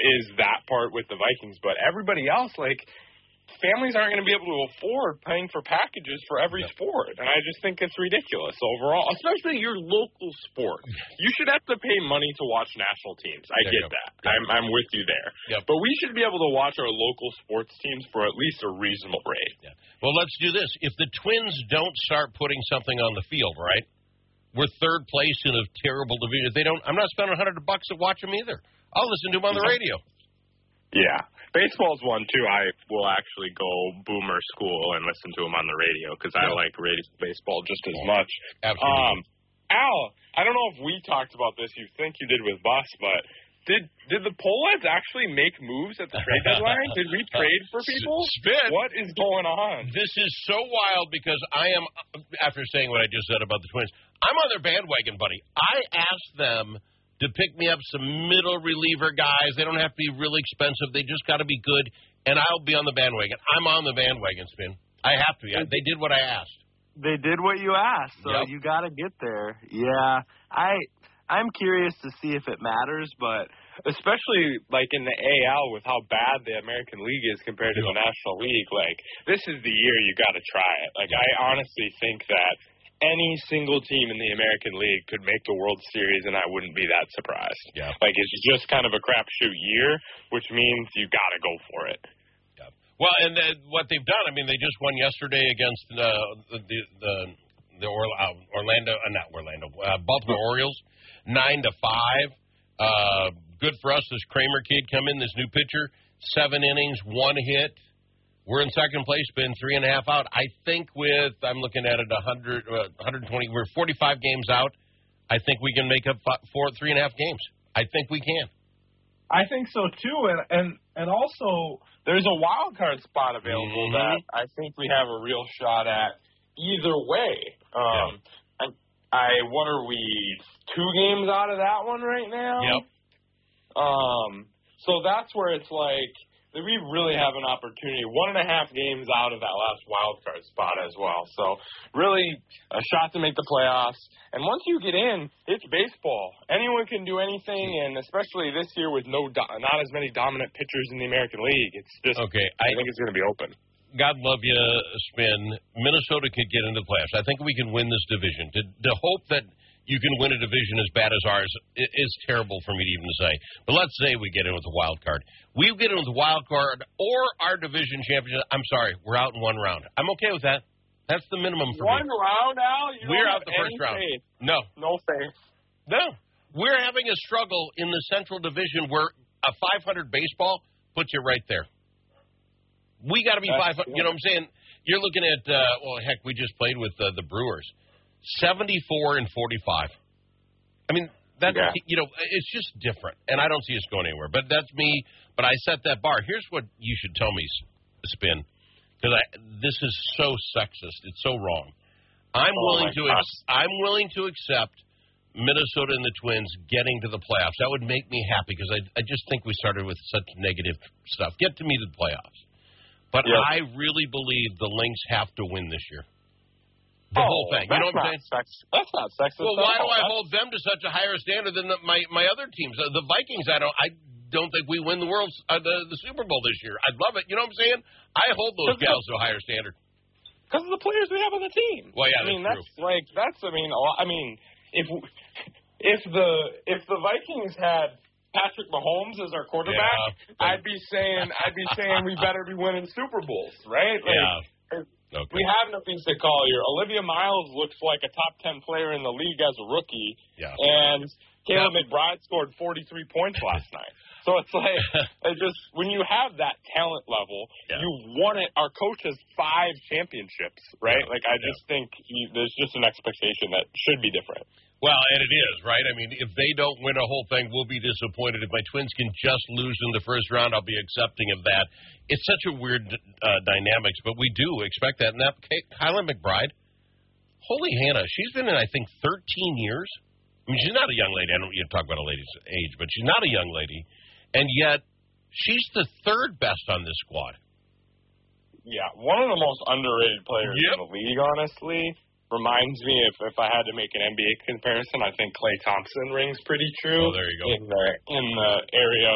is that part with the Vikings. But everybody else, like, families aren't going to be able to afford paying for packages for every sport. And I just think it's ridiculous overall, especially your local sport. You should have to pay money to watch national teams. I get that. I'm with you there. Yep. But we should be able to watch our local sports teams for at least a reasonable rate. Yeah. Well, let's do this. If the Twins don't start putting something on the field, right, we're third place in a terrible division. If they don't, I'm not spending $100 to watch them either. I'll listen to them on the radio. Yeah. Baseball's one, too. I will actually go boomer school and listen to them on the radio because I like radio baseball just as much. Absolutely. Al, I don't know if we talked about this. You think you did with Bus, but did the Polleds actually make moves at the trade deadline? Did we trade for people? Spin. What is going on? This is so wild because I am, after saying what I just said about the Twins, I'm on their bandwagon, buddy. I asked them to pick me up some middle reliever guys. They don't have to be really expensive. They just got to be good, and I'll be on the bandwagon. I'm on the bandwagon, Spin. I have to be. They did what I asked. They did what you asked, so you got to get there. Yeah, I'm curious to see if it matters, but especially like in the AL with how bad the American League is compared to the National League, like this is the year you got to try it. Like I honestly think that any single team in the American League could make the World Series, and I wouldn't be that surprised. Yeah. Like, it's just kind of a crapshoot year, which means you got to go for it. Yeah. Well, and what they've done, I mean, they just won yesterday against the Baltimore Orioles, 9-5. Good for us. This Kramer kid come in, this new pitcher, 7 innings, 1 hit. We're in second place, been 3.5 out. I think I'm looking at it 120, we're 45 games out. I think we can make up 3.5 games. I think we can. I think so, too. And also, there's a wild card spot available that I think we have a real shot at either way. What are we, 2 games out of that one right now? Yep. So that's where it's like, we really have an opportunity, 1.5 games out of that last wild card spot as well. So really a shot to make the playoffs. And once you get in, it's baseball. Anyone can do anything, and especially this year with not as many dominant pitchers in the American League. It's just I think it's going to be open. God love you, Spin. Minnesota could get into the playoffs. I think we can win this division. To hope that you can win a division as bad as ours is terrible for me to even say. But let's say we get in with the wild card. We get in with the wild card or our division championship. I'm sorry, we're out in 1 round. I'm okay with that. That's the minimum for me. 1 round, Al? We're out the first round. Faith. No. No faith. No. We're having a struggle in the Central Division where a 500 baseball puts you right there. We got to be 500. You know what I'm saying? You're looking at, heck, we just played with the Brewers. 74 and 45. I mean, it's just different, and I don't see us going anywhere. But that's me. But I set that bar. Here's what you should tell me, Spin, because this is so sexist. It's so wrong. I'm willing to accept Minnesota and the Twins getting to the playoffs. That would make me happy because I just think we started with such negative stuff. Get to me to the playoffs. But I really believe the Lynx have to win this year. The whole thing. You know what I'm saying? That's not sexist. Well, why do I hold them to such a higher standard than my other teams? The Vikings, I don't think we win the the Super Bowl this year. I'd love it. You know what I'm saying? I hold those gals to a higher standard. Because of the players we have on the team. Well, yeah, that's true. If the Vikings had Patrick Mahomes as our quarterback, I'd be saying we better be winning Super Bowls, right? Okay. We have nothing to call here. Olivia Miles looks like a top 10 player in the league as a rookie, and Caleb McBride scored 43 points last night. So it's like, when you have that talent level, you won it. Our coach has 5 championships, right? I just think there's just an expectation that should be different. Well, and it is, right? I mean, if they don't win a whole thing, we'll be disappointed. If my Twins can just lose in the first round, I'll be accepting of that. It's such a weird dynamics, but we do expect that. And that Kyla McBride, holy Hannah, she's been in, I think, 13 years. I mean, she's not a young lady. I don't you talk about a lady's age, but she's not a young lady. And yet, she's the 3rd best on this squad. Yeah, one of the most underrated players in the league, honestly. Reminds me, if I had to make an NBA comparison, I think Klay Thompson rings pretty true. Oh, there you go. In the area